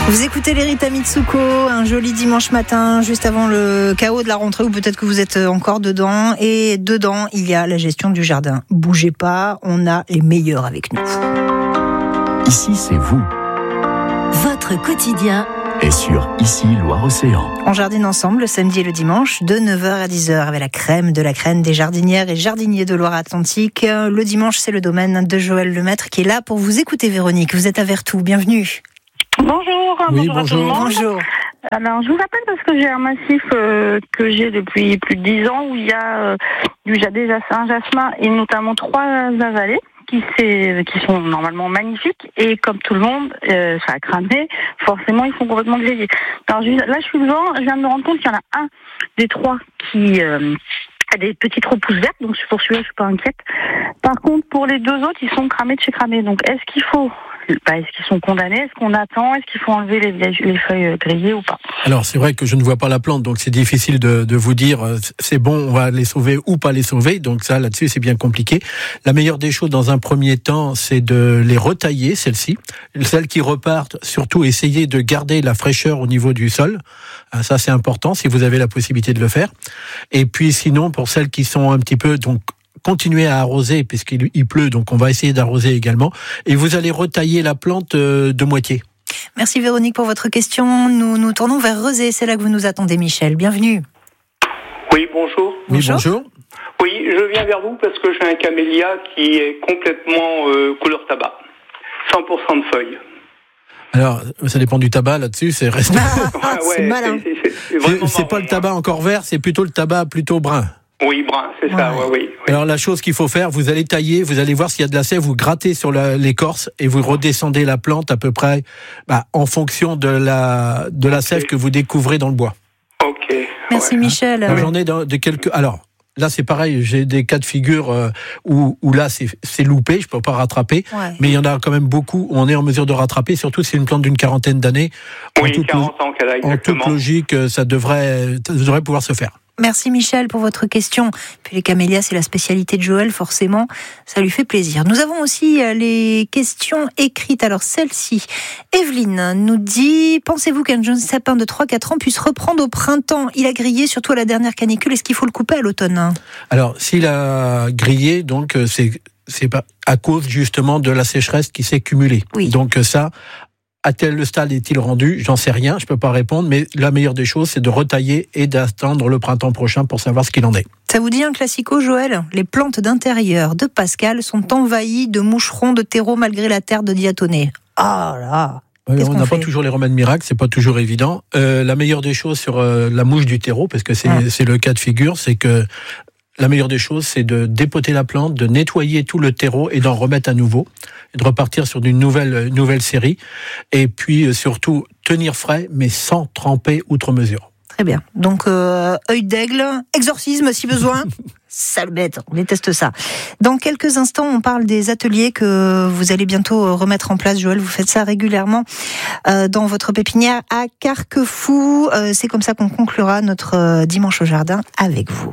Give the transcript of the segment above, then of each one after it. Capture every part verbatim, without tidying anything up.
Vous écoutez les Rita Mitsuko, un joli dimanche matin, juste avant le chaos de la rentrée, ou peut-être que vous êtes encore dedans. Et dedans, il y a la gestion du jardin. Bougez pas, on a les meilleurs avec nous. Ici, c'est vous. Votre quotidien Et sur Ici, Loire-Océan. On jardine ensemble le samedi et le dimanche, de neuf heures à dix heures, avec la crème de la crème des jardinières et jardiniers de Loire-Atlantique. Le dimanche, c'est le domaine de Joël Lemaître qui est là pour vous écouter, Véronique. Vous êtes à Vertou, bienvenue. Bonjour, Oui, bonjour, bonjour. à tout le monde. Bonjour. Alors, je vous appelle parce que j'ai un massif euh, que j'ai depuis plus de dix ans où il y a euh, du jadé, un jasmin et notamment trois azalées qui, qui sont normalement magnifiques et comme tout le monde, euh, ça a cramé, forcément ils sont complètement grillés. Alors je, là je suis devant, je viens de me rendre compte qu'il y en a un des trois qui euh, a des petites repousses vertes, donc pour celui-là je suis pas inquiète. Par contre pour les deux autres ils sont cramés de chez cramés, donc est-ce qu'il faut Bah, est-ce qu'ils sont condamnés? Est-ce qu'on attend? Est-ce qu'il faut enlever les, les feuilles grillées ou pas? Alors c'est vrai que je ne vois pas la plante, donc c'est difficile de, de vous dire euh, c'est bon, on va les sauver ou pas les sauver. Donc ça, là-dessus, c'est bien compliqué. La meilleure des choses dans un premier temps, c'est de les retailler, celles-ci. Celles qui repartent, surtout essayez de garder la fraîcheur au niveau du sol. Ah, ça, c'est important si vous avez la possibilité de le faire. Et puis sinon, pour celles qui sont un petit peu... donc continuer à arroser puisqu'il il pleut, donc on va essayer d'arroser également. Et vous allez retailler la plante de moitié. Merci Véronique pour votre question. Nous nous tournons vers Rezé, c'est là que vous nous attendez, Michel. Bienvenue. Oui, bonjour. Oui, bonjour. Oui, je viens vers vous parce que j'ai un camélia qui est complètement euh, couleur tabac. cent pour cent de feuilles. Alors, ça dépend du tabac là-dessus, c'est resté. Ah, c'est ouais, malin. C'est, c'est, c'est, C'est, c'est pas le tabac encore vert, c'est plutôt le tabac plutôt brun. Oui, brun, c'est ça, Ouais. ouais, oui. oui. Alors la chose qu'il faut faire, vous allez tailler, vous allez voir s'il y a de la sève, vous grattez sur la, l'écorce et vous redescendez la plante à peu près bah, en fonction de la, de la sève que vous découvrez dans le bois. Ok. Merci ouais. Michel. Donc, j'en ai de, de quelques... Alors, là c'est pareil, j'ai des cas de figure euh, où, où là c'est, c'est loupé, je peux pas rattraper, Ouais. mais il y en a quand même beaucoup où on est en mesure de rattraper, surtout si c'est une plante d'une quarantaine d'années. Oui, en toute, quarante ans qu'elle a, en exactement. toute logique, ça devrait, ça devrait pouvoir se faire. Merci Michel pour votre question. Puis les camélias, c'est la spécialité de Joël, forcément, ça lui fait plaisir. Nous avons aussi les questions écrites. Alors celle-ci, Evelyne nous dit, pensez-vous qu'un jeune sapin de trois à quatre ans puisse reprendre au printemps? Il a grillé, surtout à la dernière canicule. Est-ce qu'il faut le couper à l'automne? Alors, s'il a grillé, donc c'est, c'est pas à cause justement de la sécheresse qui s'est cumulée. Oui. Donc ça... À tel stade est-il rendu? J'en sais rien, je peux pas répondre, mais la meilleure des choses, c'est de retailler et d'attendre le printemps prochain pour savoir ce qu'il en est. Ça vous dit un classico, Joël? Les plantes d'intérieur de Pascal sont envahies de moucherons de terreau malgré la terre de diatonée. Ah là! Ouais, Qu'est-ce on qu'on n'a fait? pas toujours les remèdes miracles, c'est pas toujours évident. Euh, la meilleure des choses sur euh, la mouche du terreau, parce que c'est, Ah. c'est le cas de figure, c'est que la meilleure des choses, c'est de dépoter la plante, de nettoyer tout le terreau et d'en remettre à nouveau, et de repartir sur une nouvelle, une nouvelle série. Et puis, euh, surtout, tenir frais, mais sans tremper outre mesure. Très bien. Donc, euh, œil d'aigle, exorcisme si besoin. Sale bête, on déteste ça. Dans quelques instants, on parle des ateliers que vous allez bientôt remettre en place. Joël, vous faites ça régulièrement euh, dans votre pépinière à Carquefou. Euh, c'est comme ça qu'on conclura notre euh, dimanche au jardin avec vous.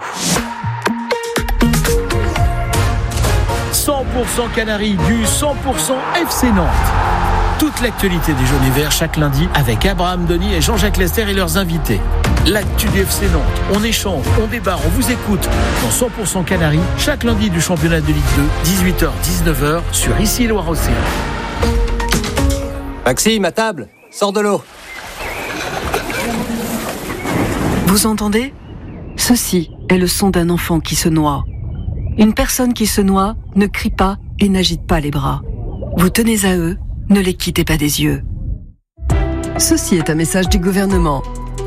cent pour cent Canaries du cent pour cent F C Nantes. Toute l'actualité des jaunes et verts chaque lundi avec Abraham Denis et Jean-Jacques Lester et leurs invités. L'actu du F C Nantes, on échange, on débat, on vous écoute dans cent pour cent Canaries chaque lundi du championnat de Ligue deux, dix-huit heures dix-neuf heures sur Ici Loire-Océan. Maxime, à table, sors de l'eau. Vous entendez? Ceci est le son d'un enfant qui se noie. Une personne qui se noie ne crie pas et n'agite pas les bras. Vous tenez à eux, ne les quittez pas des yeux. Ceci est un message du gouvernement.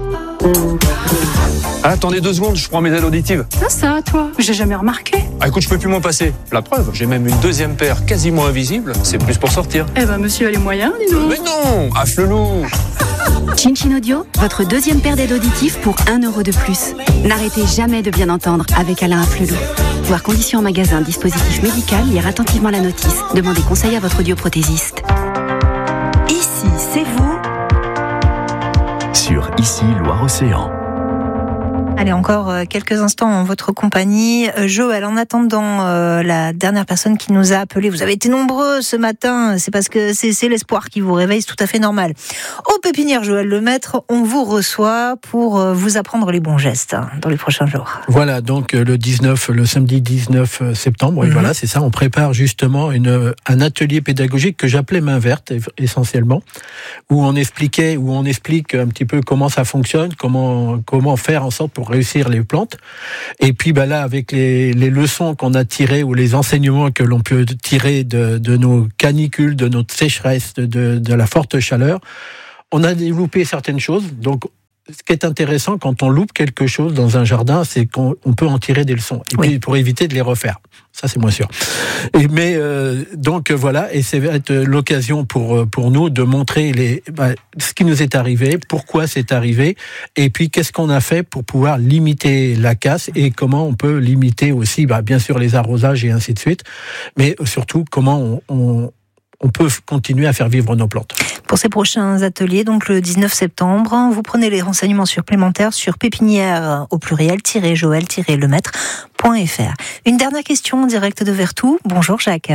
Ah, attendez deux secondes, je prends mes ailes auditives. Ça, ça, toi, j'ai jamais remarqué. Ah, écoute, je peux plus m'en passer. La preuve, j'ai même une deuxième paire quasiment invisible. C'est plus pour sortir. Eh ben, monsieur a les moyens, dis donc. Mais non, affle-loup. Chin-Chin Audio, votre deuxième paire d'aides auditives pour un euro de plus. N'arrêtez jamais de bien entendre avec Alain Afflelou. Voir conditions en magasin, dispositif médical, lire attentivement la notice. Demandez conseil à votre audioprothésiste. Ici, c'est vous. Sur Ici, Loire-Océan. Allez, encore quelques instants en votre compagnie. Joël, en attendant euh, la dernière personne qui nous a appelé, vous avez été nombreux ce matin, c'est parce que c'est, c'est l'espoir qui vous réveille, c'est tout à fait normal. Au Pépinière Joël Lemaître, on vous reçoit pour vous apprendre les bons gestes dans les prochains jours. Voilà, donc le dix-neuf, le samedi dix-neuf septembre, mmh. et voilà, c'est ça, on prépare justement une, un atelier pédagogique que j'appelais main verte essentiellement, où on expliquait, où on explique un petit peu comment ça fonctionne, comment comment faire en sorte pour réussir les plantes. Et puis bah là, avec les, les leçons qu'on a tirées ou les enseignements que l'on peut tirer de, de nos canicules, de notre sécheresse, de, de, de la forte chaleur, on a loupé certaines choses. Donc ce qui est intéressant quand on loupe quelque chose dans un jardin, c'est qu'on on peut en tirer des leçons. Et oui. puis pour éviter de les refaire. Ça, c'est moins sûr. Et, mais euh, donc voilà, et c'est être l'occasion pour pour nous de montrer les bah, ce qui nous est arrivé, pourquoi c'est arrivé, et puis qu'est-ce qu'on a fait pour pouvoir limiter la casse et comment on peut limiter aussi, bah, bien sûr, les arrosages et ainsi de suite, mais surtout comment on, on on peut continuer à faire vivre nos plantes. Pour ces prochains ateliers, donc le dix-neuf septembre, vous prenez les renseignements supplémentaires sur pépinière au pluriel joël lemaître point f r. Une dernière question en direct de Vertou. Bonjour Jacques.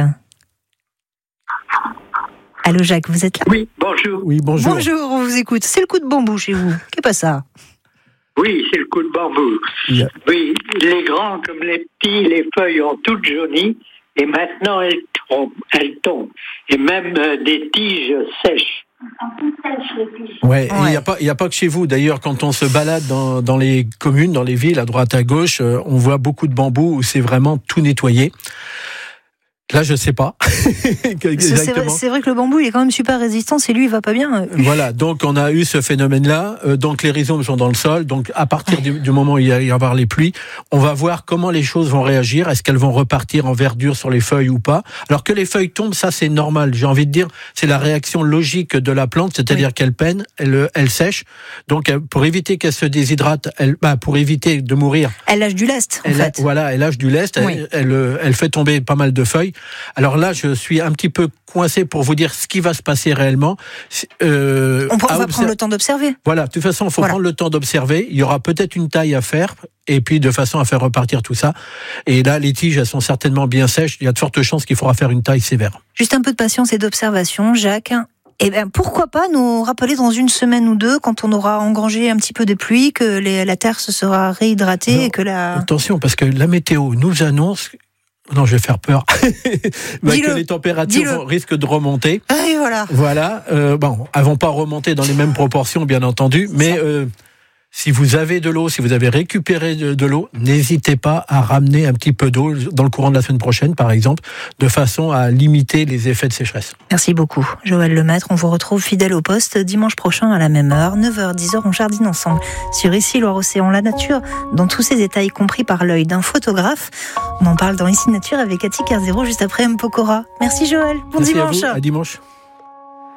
Allô Jacques, vous êtes là ? Oui, bonjour. Oui, bonjour. Bonjour, on vous écoute. C'est le coup de bambou chez vous. Qu'est-ce pas ça ? Oui, c'est le coup de bambou. Yeah. Oui, les grands comme les petits, les feuilles ont toutes jaunies. Et maintenant, elles tombent, elles tombent. Et même euh, des tiges sèches. Ouais, il ouais. n'y a pas, il y a pas que chez vous. D'ailleurs, quand on se balade dans, dans les communes, dans les villes, à droite, à gauche, euh, on voit beaucoup de bambous où c'est vraiment tout nettoyé. Là, je sais pas. c'est, vrai, c'est vrai que le bambou, il est quand même super résistant. Si lui, il va pas bien. Voilà. Donc, on a eu ce phénomène-là. Euh, donc, les rhizomes sont dans le sol. Donc, à partir du, du moment où il va y avoir les pluies, on va voir comment les choses vont réagir. Est-ce qu'elles vont repartir en verdure sur les feuilles ou pas? Alors que les feuilles tombent, ça, c'est normal. J'ai envie de dire, c'est la réaction logique de la plante, c'est-à-dire oui. qu'elle peine, elle, elle sèche. Donc, pour éviter qu'elle se déshydrate, elle, bah, pour éviter de mourir. Elle lâche du lest, en elle, fait. Voilà, elle lâche du lest. Oui. Elle, elle, elle fait tomber pas mal de feuilles. Alors là, je suis un petit peu coincé pour vous dire ce qui va se passer réellement. Euh, on, on va observer. prendre le temps d'observer. Voilà, de toute façon, il faut voilà. prendre le temps d'observer. Il y aura peut-être une taille à faire, et puis de façon à faire repartir tout ça. Et là, les tiges, elles sont certainement bien sèches. Il y a de fortes chances qu'il faudra faire une taille sévère. Juste un peu de patience et d'observation, Jacques. Eh bien, pourquoi pas nous rappeler dans une semaine ou deux, quand on aura engrangé un petit peu de pluie, que les, la terre se sera réhydratée. Alors, et que la... Attention, parce que la météo nous annonce... Non, je vais faire peur. bah, que les températures vont, risquent de remonter. Ah, et voilà. Voilà. Euh, bon, elles vont pas remonter dans les mêmes proportions, bien entendu, mais euh, si vous avez de l'eau, si vous avez récupéré de, de l'eau, n'hésitez pas à ramener un petit peu d'eau dans le courant de la semaine prochaine, par exemple, de façon à limiter les effets de sécheresse. Merci beaucoup, Joël Lemaître. On vous retrouve fidèle au poste dimanche prochain à la même heure, neuf heures, dix heures, on jardine ensemble sur Ici Loire-Océan, la nature, dans tous ses détails, compris par l'œil d'un photographe. On en parle dans Ici Nature avec Cathy Kerzero juste après M. Pokora. Merci Joël, bon Merci dimanche. À vous, à dimanche.